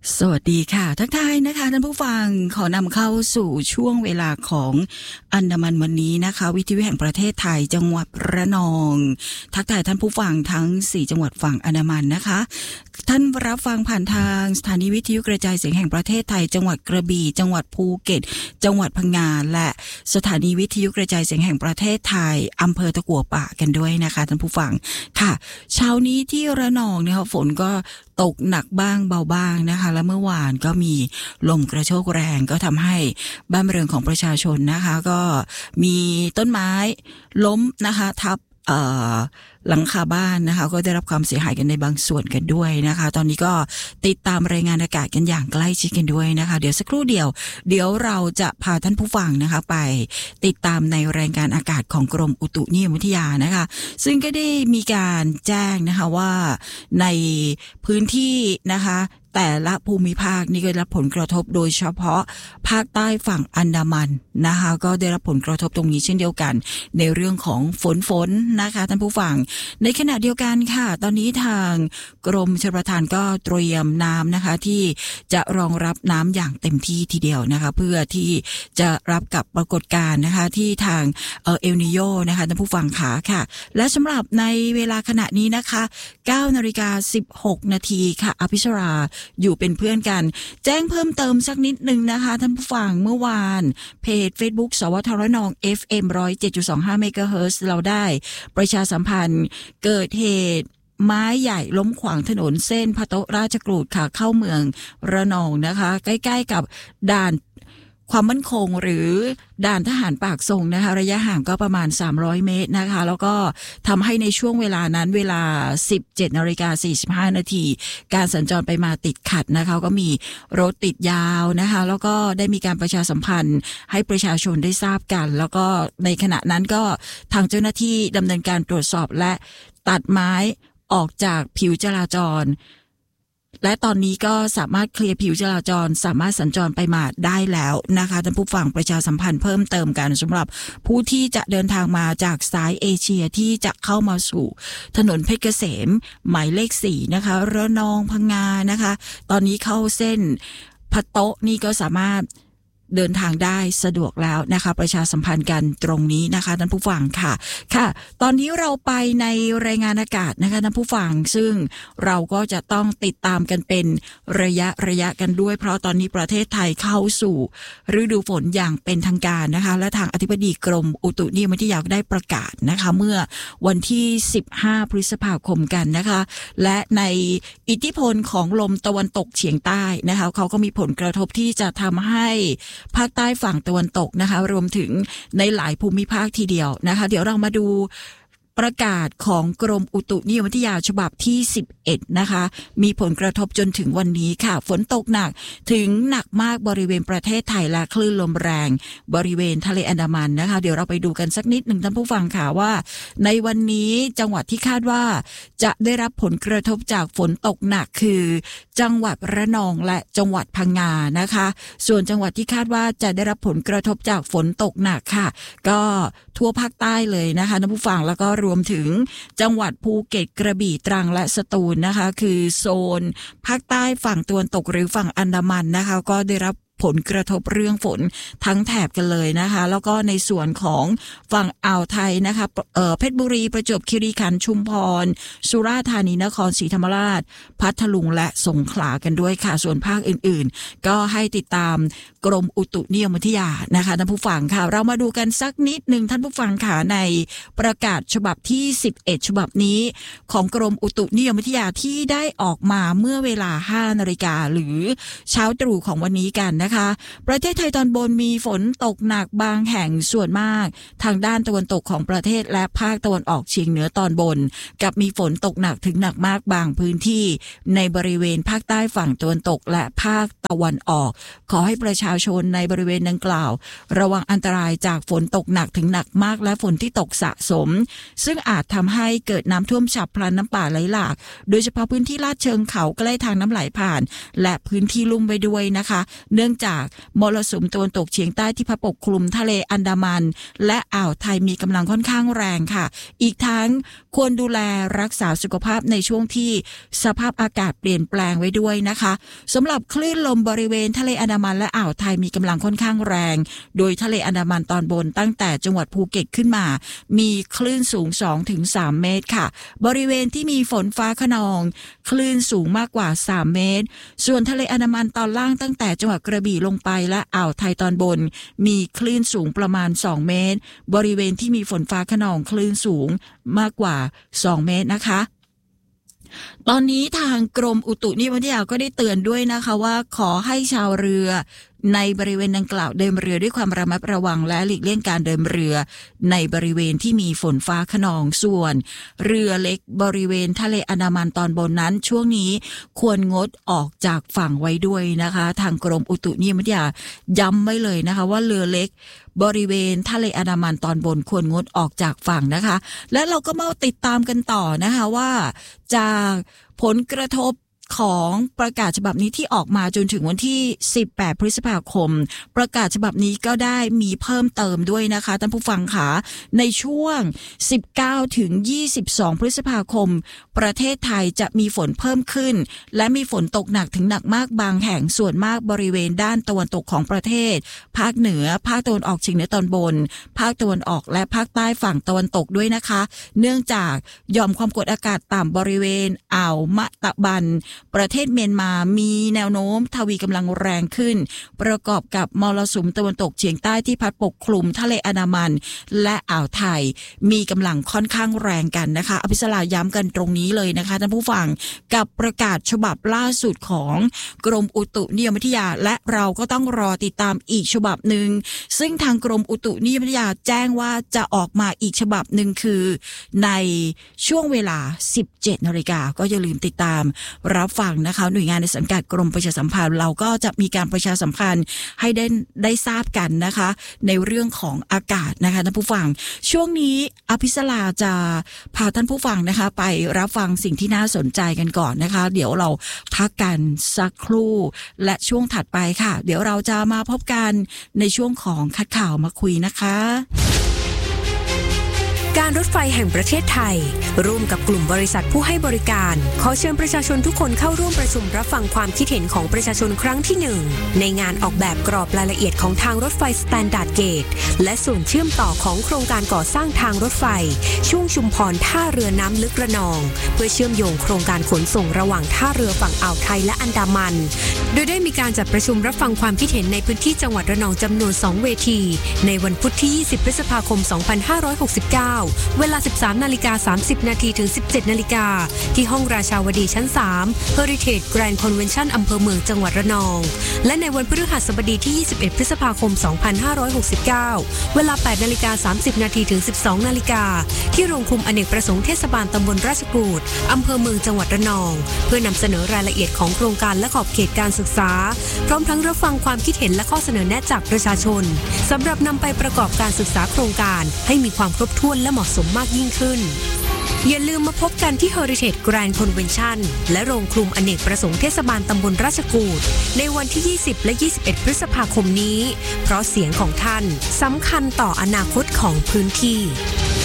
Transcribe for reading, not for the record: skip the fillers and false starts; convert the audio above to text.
สวัสดีค่ะทักทายนะคะท่านผู้ฟังขอนำเข้าสู่ช่วงเวลาของอันดามันวันนี้นะคะวิทยุแห่งประเทศไทยจังหวัดระนองทักทายท่านผู้ฟังทั้ง4จังหวัดฝั่งอันดามันนะคะท่านรับฟังผ่านทางสถานีวิทยุกระจายเสียงแห่งประเทศไทยจังหวัดกระบี่จังหวัดภูเก็ตจังหวัดพังงาและสถานีวิทยุกระจายเสียงแห่งประเทศไทยอำเภอตะกั่วป่ากันด้วยนะคะท่านผู้ฟังค่ะเช้านี้ที่ระนองนะคะฝนก็ตกหนักบ้างเบาบ้างนะคะและเมื่อวานก็มีลมกระโชกแรงก็ทำให้บ้านเรือนของประชาชนนะคะก็มีต้นไม้ล้มนะคะทับหลังคาบ้านนะคะก็ได้รับความเสียหายกันในบางส่วนกันด้วยนะคะตอนนี้ก็ติดตามรายงานอากาศกันอย่างใกล้ชิดกันด้วยนะคะเดี๋ยวสักครู่เดียวเราจะพาท่านผู้ฟังนะคะไปติดตามในรายงานอากาศของกรมอุตุนิยมวิทยานะคะซึ่งก็ได้มีการแจ้งนะคะว่าในพื้นที่นะคะแต่ละภูมิภาคนี่ก็ได้รับผลกระทบโดยเฉพาะภาคใต้ฝั่งอันดามันนะคะก็ได้รับผลกระทบตรงนี้เช่นเดียวกันในเรื่องของฝนนะคะท่านผู้ฟังในขณะเดียวกันค่ะตอนนี้ทางกรมชลประทานก็เตรียมน้ำนะคะที่จะรองรับน้ำอย่างเต็มที่ทีเดียวนะคะเพื่อที่จะรับกับปรากฏการณ์นะคะที่ทางเอลนิโญนะคะท่านผู้ฟังขาค่ะและสำหรับในเวลาขณะนี้นะคะ9:16 นาทีค่ะอภิชราอยู่เป็นเพื่อนกันแจ้งเพิ่มเติมสักนิดนึงนะคะท่านผู้ฟังเมื่อวานเพจ Facebook สวทรนอง FM 107.25 เมกะเฮิรตซ์เราได้ประชาสัมพันธ์เกิดเหตุไม้ใหญ่ล้มขวางถนนเส้นพะโต๊ะราชกรูดค่ะเข้าเมืองระนองนะคะใกล้ๆกับด่านความมั่นคงหรือด่านทหารปากส่งนะคะระยะห่างก็ประมาณ300เมตรนะคะแล้วก็ทำให้ในช่วงเวลานั้นเวลา 17:45 นาทีการสัญจรไปมาติดขัดนะคะก็มีรถติดยาวนะคะแล้วก็ได้มีการประชาสัมพันธ์ให้ประชาชนได้ทราบกันแล้วก็ในขณะนั้นก็ทางเจ้าหน้าที่ดำเนินการตรวจสอบและตัดไม้ออกจากผิวจราจรและตอนนี้ก็สามารถเคลียร์ผิวจราจรสามารถสัญจรไปมาได้แล้วนะคะท่านผู้ฟังประชาสัมพันธ์เพิ่มเติมกันสำหรับผู้ที่จะเดินทางมาจากสายเอเชียที่จะเข้ามาสู่ถนนเพชรเกษมหมายเลข4นะคะระนองพังงานะคะตอนนี้เข้าเส้นพะโต๊ะนี่ก็สามารถเดินทางได้สะดวกแล้วนะคะประชาสัมพันธ์กันตรงนี้นะคะท่านผู้ฟังค่ะตอนนี้เราไปในรายงานอากาศนะคะท่านผู้ฟังซึ่งเราก็จะต้องติดตามกันเป็นระยะกันด้วยเพราะตอนนี้ประเทศไทยเข้าสู่ฤดูฝนอย่างเป็นทางการนะคะและทางอธิบดีกรมอุตุนิยมวิทยาได้ประกาศนะคะเมื่อวันที่15พฤษภาคมกันนะคะและในอิทธิพลของลมตะวันตกเฉียงใต้นะคะเขาก็มีผลกระทบที่จะทำให้ภาคใต้ฝั่งตะวันตกนะคะรวมถึงในหลายภูมิภาคทีเดียวนะคะเดี๋ยวเรามาดูประกาศของกรมอุตุนิยมวิทยาฉบับที่11นะคะมีผลกระทบจนถึงวันนี้ค่ะฝนตกหนักถึงหนักมากบริเวณประเทศไทยและคลื่นลมแรงบริเวณทะเลอันดามันนะคะเดี๋ยวเราไปดูกันสักนิดหนึ่งท่านผู้ฟังค่ะว่าในวันนี้จังหวัดที่คาดว่าจะได้รับผลกระทบจากฝนตกหนักคือจังหวัดระนองและจังหวัดพังงานะคะส่วนจังหวัดที่คาดว่าจะได้รับผลกระทบจากฝนตกหนักค่ะก็ทั่วภาคใต้เลยนะคะท่านผู้ฟังแล้วก็รวมถึงจังหวัดภูเก็ตกระบี่ตรังและสตูลนะคะคือโซนภาคใต้ฝั่งตะวันตกหรือฝั่งอันดามันนะคะก็ได้รับผลกระทบเรื่องฝนทั้งแถบกันเลยนะคะแล้วก็ในส่วนของฝั่งอ่าวไทยนะคะเพชรบุรีประจวบคีรีขันธ์ชุมพรสุราษฎร์ธานีนครศรีธรรมราชพัทลุงและสงขลากันด้วยค่ะส่วนภาคอื่นๆก็ให้ติดตามกรมอุตุนิยมวิทยานะคะท่านผู้ฟังค่ะเรามาดูกันสักนิดนึงท่านผู้ฟังค่ะในประกาศฉบับที่11ฉบับนี้ของกรมอุตุนิยมวิทยาที่ได้ออกมาเมื่อเวลา 5 นาฬิกาหรือเช้าตรู่ของวันนี้กันนะคะประเทศไทยตอนบนมีฝนตกหนักบางแห่งส่วนมากทางด้านตะวันตกของประเทศและภาคตะวันออกเฉียงเหนือตอนบนกับมีฝนตกหนักถึงหนักมากบางพื้นที่ในบริเวณภาคใต้ฝั่งตะวันตกและภาคตะวันออกขอให้ประชาชนในบริเวณดังกล่าวระวังอันตรายจากฝนตกหนักถึงหนักมากและฝนที่ตกสะสมซึ่งอาจทำให้เกิดน้ำท่วมฉับพลันน้ำป่าไหลหลากโดยเฉพาะพื้นที่ลาดเชิงเขาใกล้ทางน้ำไหลผ่านและพื้นที่ลุ่มไปด้วยนะคะเนื่องจากมรสุมตะวันตกเฉียงใต้ที่พัดปกคลุมทะเลอันดามันและอ่าวไทยมีกำลังค่อนข้างแรงค่ะอีกทั้งควรดูแลรักษาสุขภาพในช่วงที่สภาพอากาศเปลี่ยนแปลงไว้ด้วยนะคะสำหรับคลื่นลมบริเวณทะเลอันดามันและอ่าวไทยมีกำลังค่อนข้างแรงโดยทะเลอันดามันตอนบนตั้งแต่จังหวัดภูเก็ตขึ้นมามีคลื่นสูง 2-3 เมตรค่ะบริเวณที่มีฝนฟ้าคะนองคลื่นสูงมากกว่า3เมตรส่วนทะเลอันดามันตอนล่างตั้งแต่จังหวัดกระบี่ลงไปและอ่าวไทยตอนบนมีคลื่นสูงประมาณ2เมตรบริเวณที่มีฝนฟ้าคะนองคลื่นสูงมากกว่า2เมตรนะคะตอนนี้ทางกรมอุตุนิยมวิทยาก็ได้เตือนด้วยนะคะว่าขอให้ชาวเรือในบริเวณดังกล่าวเดินเรือด้วยความระมัดระวังและหลีกเลี่ยงการเดินเรือในบริเวณที่มีฝนฟ้าคะนองส่วนเรือเล็กบริเวณทะเลอันดามันตอนบนนั้นช่วงนี้ควรงดออกจากฝั่งไว้ด้วยนะคะทางกรมอุตุนิยมวิทยาย้ำไว้เลยนะคะว่าเรือเล็กบริเวณทะเลอันดามันตอนบนควรงดออกจากฝั่งนะคะและเราก็มาติดตามกันต่อนะคะว่าจากผลกระทบของประกาศฉบับนี้ที่ออกมาจนถึงวันที่18พฤษภาคมประกาศฉบับนี้ก็ได้มีเพิ่มเติมด้วยนะคะท่านผู้ฟังค่ะในช่วง19ถึง22พฤษภาคมประเทศไทยจะมีฝนเพิ่มขึ้นและมีฝนตกหนักถึงหนักมากบางแห่งส่วนมากบริเวณด้านตะวันตกของประเทศภาคเหนือภาคตะวันออกเฉียงเหนือตอนบนภาคตะวันออกและภาคใต้ฝั่งตะวันตกด้วยนะคะเนื่องจากหย่อมความกดอากาศต่ำบริเวณอ่าวมะตะบันประเทศเมียนมามีแนวโน้มทวีกำลังแรงขึ้นประกอบกับมรสุมตะวันตกเฉียงใต้ที่พัดปกคลุมทะเลอันดามันและอ่าวไทยมีกำลังค่อนข้างแรงกันนะคะอภิสราย้ำกันตรงนี้เลยนะคะท่านผู้ฟังกับประกาศฉบับล่าสุดของกรมอุตุนิยมวิทยาและเราก็ต้องรอติดตามอีกฉบับหนึ่งซึ่งทางกรมอุตุนิยมวิทยาแจ้งว่าจะออกมาอีกฉบับหนึ่งคือในช่วงเวลา 17 นาฬิกาก็อย่าลืมติดตามรับฟังนะคะหน่วยงานในสังกัดกรมประชาสัมพันธ์เราก็จะมีการประชาสัมพันธ์ให้ได้ทราบกันนะคะในเรื่องของอากาศนะคะท่านผู้ฟังช่วงนี้อภิสราจะพาท่านผู้ฟังนะคะไปรับฟังสิ่งที่น่าสนใจกันก่อนนะคะเดี๋ยวเราพักกันสักครู่และช่วงถัดไปค่ะเดี๋ยวเราจะมาพบกันในช่วงของคัดข่าวมาคุยนะคะการรถไฟแห่งประเทศไทยร่วมกับกลุ่มบริษัทผู้ให้บริการขอเชิญประชาชนทุกคนเข้าร่วมประชุมรับฟังความคิดเห็นของประชาชนครั้งที่1ในงานออกแบบกรอบรายละเอียดของทางรถไฟสแตนดาร์ดเกจและส่วนเชื่อมต่อของโครงการก่อสร้างทางรถไฟช่วงชุมพรท่าเรือน้ำลึกระนองเพื่อเชื่อมโยงโครงการขนส่งระหว่างท่าเรือฝั่งอ่าวไทยและอันดามันโดยได้มีการจัดประชุมรับฟังความคิดเห็นในพื้นที่จังหวัดระนองจำนวน2เวทีในวันพุธที่20พฤษภาคม2569เวลา 13:30 นาทีถึง 17 นาฬิกาที่ห้องราชาวดีชั้น 3 Heritage Grand Convention อำเภอเมืองจังหวัดระนองและในวันพฤหัสบดีที่21พฤษภาคม2569เวลา 8:30 นาทีถึง 12 นาฬิกาที่โรงคลุมอเนกประสงค์เทศบาลตำบลราชกูฏอำเภอเมืองจังหวัดระนองเพื่อนำเสนอรายละเอียดของโครงการและขอบเขตการศึกษาพร้อมทั้งรับฟังความคิดเห็นและข้อเสนอแนะจากประชาชนสำหรับนำไปประกอบการศึกษาโครงการให้มีความครบถ้วนและเหมาะสมมากยิ่งขึ้นอย่าลืมมาพบกันที่ Heritage Grand Convention และโรงคลุมอเนกประสงค์เทศบาลตำบลราชกูฏในวันที่20และ21พฤษภาคมนี้เพราะเสียงของท่านสำคัญต่ออนาคตของพื้นที่